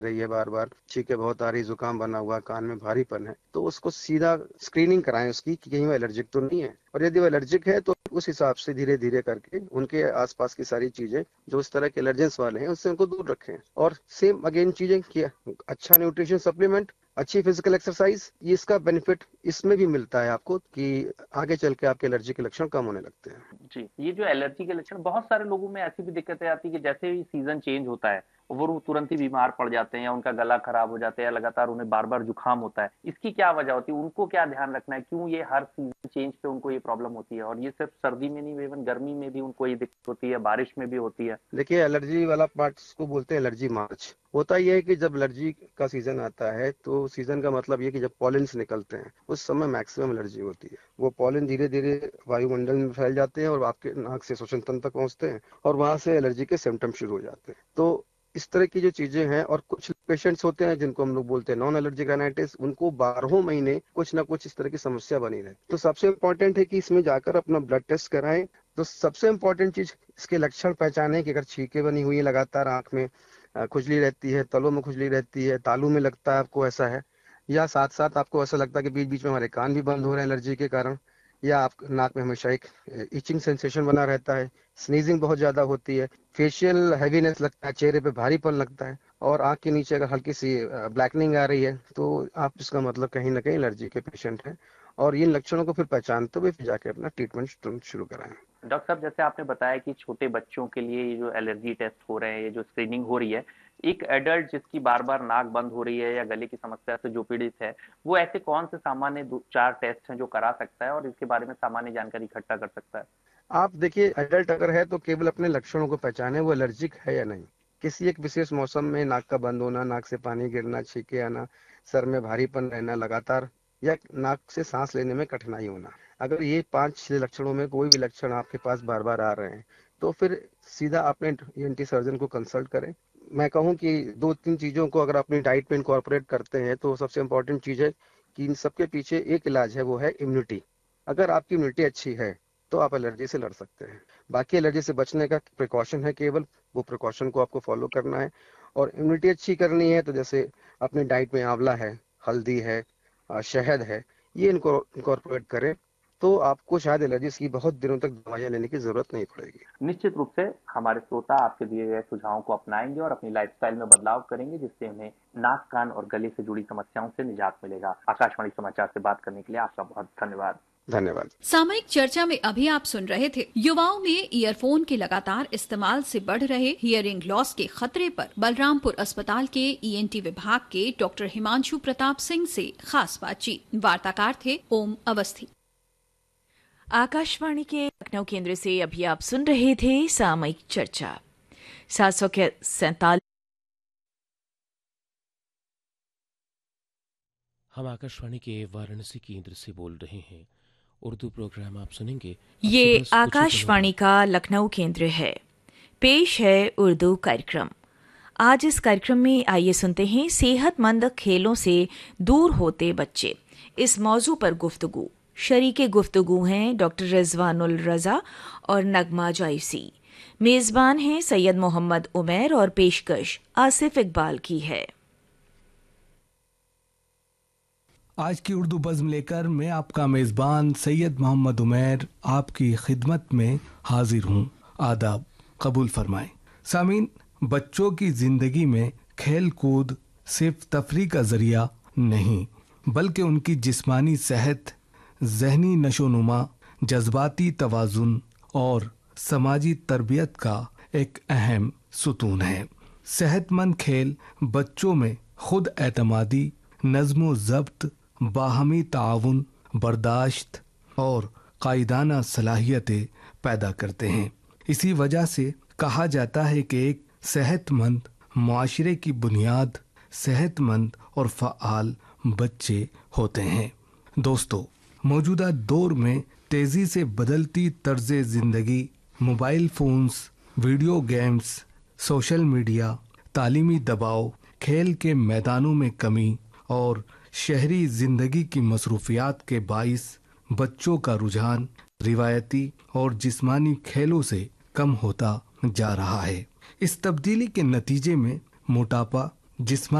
रही है, बार बार छींके बहुत आ रही, जुकाम बना हुआ, कान में भारीपन है, तो उसको सीधा स्क्रीनिंग कराएं उसकी कि कहीं वो एलर्जिक तो नहीं है, और यदि वो एलर्जिक है तो उस हिसाब से धीरे धीरे करके उनके आसपास की सारी चीजें जो इस तरह के एलर्जेंस वाले हैं उससे उनको दूर रखें। और सेम अगेन चीजें कि अच्छा न्यूट्रिशन सप्लीमेंट, अच्छी फिजिकल एक्सरसाइज, ये इसका बेनिफिट इसमें भी मिलता है आपको कि आगे चल के आपके एलर्जी के लक्षण कम होने लगते हैं। जी, ये जो एलर्जी के लक्षण, बहुत सारे लोगों में ऐसी भी दिक्कतें आती है कि जैसे ही सीजन चेंज होता है वो तुरंत ही बीमार पड़ जाते हैं, या उनका गला खराब हो जाता है, या लगातार उन्हें बार बार जुकाम होता है। इसकी क्या वजह होती है, उनको क्या ध्यान रखना है, क्यों ये हर सीजन चेंज पे उनको ये प्रॉब्लम होती है? और ये सिर्फ सर्दी में नहीं, इवन गर्मी में भी उनको ये दिक्कत होती है, बारिश में भी होती है? देखिए, एलर्जी वाला पार्ट को बोलते हैं एलर्जी मार्च। होता यह है कि जब एलर्जी का सीजन आता है तो सीजन का मतलब ये कि जब पॉलिन्स निकलते हैं उस समय मैक्सिमम एलर्जी होती है। वो पॉलिन धीरे धीरे वायुमंडल में फैल जाते हैं और आपके नाक से श्वसन तंत्र तक पहुंचते हैं और वहां से एलर्जी के सिम्टम शुरू हो जाते हैं। तो इस तरह की जो चीजें हैं, और कुछ पेशेंट्स होते हैं जिनको हम लोग बोलते हैं नॉन एलर्जिक राइनाइटिस, उनको 12 महीने कुछ ना कुछ इस तरह की समस्या बनी रहे। तो सबसे इम्पोर्टेंट है कि इसमें जाकर अपना ब्लड टेस्ट कराएं। तो सबसे इम्पोर्टेंट चीज इसके लक्षण पहचाने कि अगर छींके बनी हुई है लगातार, आंख में खुजली रहती है, तलों में खुजली रहती है, तालू में लगता है आपको ऐसा है, या साथ साथ आपको ऐसा लगता है कि बीच बीच में हमारे कान भी बंद हो रहे हैं एलर्जी के कारण, या आप नाक में हमेशा एक इचिंग सेंसेशन बना रहता है, स्नीजिंग बहुत ज्यादा होती है, फेशियल हैवीनेस लगता है, चेहरे पे भारीपन लगता है, और आंख के नीचे अगर हल्की सी ब्लैकनिंग आ रही है, तो आप इसका मतलब कहीं ना कहीं एलर्जी के पेशेंट हैं। और इन लक्षणों को फिर पहचानते हुए फिर जाके अपना ट्रीटमेंट शुरू कराएं। डॉक्टर साहब, जैसे आपने बताया कि छोटे बच्चों के लिए ये जो एलर्जी टेस्ट हो रहे हैं, ये जो स्क्रीनिंग हो रही है, एक एडल्ट जिसकी बार बार नाक बंद हो रही है या गले की समस्या से जो पीड़ित है, वो ऐसे कौन से सामान्य 4 टेस्ट हैं जो करा सकता है और इसके बारे में सामान्य जानकारी इकट्ठा कर सकता है? आप देखिए, एडल्ट अगर है तो केवल अपने लक्षणों को पहचाने वो एलर्जिक है या नहीं। किसी एक विशेष मौसम में नाक का बंद होना, नाक से पानी गिरना, छींके आना, सर में भारीपन रहना लगातार, या नाक से सांस लेने में कठिनाई होना, अगर ये 5-6 लक्षणों में कोई भी लक्षण आपके पास बार बार आ रहे हैं तो फिर सीधा अपने ईएनटी सर्जन को कंसल्ट करें। मैं कहूँ कि 2-3 चीजों को अगर अपनी डाइट में इनकॉर्पोरेट करते हैं तो सबसे इम्पोर्टेंट चीज है कि इन सबके पीछे एक इलाज है, वो है इम्यूनिटी। अगर आपकी इम्यूनिटी अच्छी है तो आप एलर्जी से लड़ सकते हैं। बाकी एलर्जी से बचने का प्रिकॉशन है केवल, वो प्रिकॉशन को आपको फॉलो करना है। और इम्यूनिटी अच्छी करनी है तो जैसे अपने डाइट में आंवला है, हल्दी है, शहद है, ये इनको इनकॉर्पोरेट करें तो आपको शायद एलर्जी की बहुत दिनों तक दवाइयाँ लेने की जरूरत नहीं पड़ेगी। निश्चित रूप से हमारे श्रोता आपके दिए गए सुझावों को अपनाएंगे और अपनी लाइफस्टाइल में बदलाव करेंगे, जिससे उन्हें नाक, कान और गले से जुड़ी समस्याओं से निजात मिलेगा। आकाशवाणी समाचार से बात करने के लिए आपका बहुत धन्यवाद। धन्यवाद। सामयिक चर्चा में अभी आप सुन रहे थे, युवाओं में ईयरफोन के लगातार इस्तेमाल से बढ़ रहे हियरिंग लॉस के खतरे पर बलरामपुर अस्पताल के ईएनटी विभाग के डॉक्टर हिमांशु प्रताप सिंह से खास बातचीत। वार्ताकार थे ओम अवस्थी। आकाशवाणी के लखनऊ केंद्र से अभी आप सुन रहे थे सामयिक चर्चा। 747। हम आकाशवाणी के वाराणसी केंद्र से बोल रहे हैं। उर्दू प्रोग्राम आप सुनेंगे। ये आकाशवाणी का लखनऊ केंद्र है। पेश है उर्दू कार्यक्रम। आज इस कार्यक्रम में आइए सुनते हैं सेहतमंद खेलों से दूर होते बच्चे। इस मौजू पर गुफ्तगू। शरीके गुफ्तगू हैं डॉक्टर रिजवानुल रजा और नगमा जायसी। मेजबान हैं सैयद मोहम्मद उमैर और पेशकश आसिफ इकबाल की है। आज की उर्दू बज़्म लेकर मैं आपका मेज़बान सैयद मोहम्मद उमैर आपकी खिदमत में हाजिर हूँ। आदाब कबूल फरमाएं। सामीन, बच्चों की ज़िंदगी में खेल कूद सिर्फ तफरीह का ज़रिया नहीं, बल्कि उनकी जिस्मानी सेहत, ज़हनी नशोनुमा, जज्बाती तवाज़ुन और समाजी तरबियत का एक अहम सुतून है। सेहतमंद खेल बच्चों में खुद एतमादी, नज़्म ज़ब्त, बाहमी ताउन, बर्दाश्त और कायदाना सलाहियतें पैदा करते हैं। इसी वजह से कहा जाता है कि एक सेहतमंद मुआशरे की बुनियाद सेहतमंद और फ़आल बच्चे होते हैं। दोस्तों, मौजूदा दौर में तेज़ी से बदलती तर्ज़ ज़िंदगी, mobile phones, video games, social media, तालीमी दबाव, खेल के मैदानों में कमी और शहरी ज़िंदगी की मसरूफियात के बाइस बच्चों का रुझान रिवायती और जिस्मानी खेलों से कम होता जा रहा है। इस तब्दीली के नतीजे में मोटापा, जिस्मानी